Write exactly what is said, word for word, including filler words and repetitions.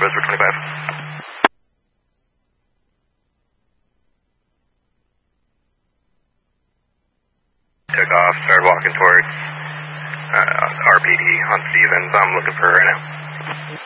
Rose for twenty-five. Took off, started walking towards uh, R P D on Stevens. I'm looking for her right now.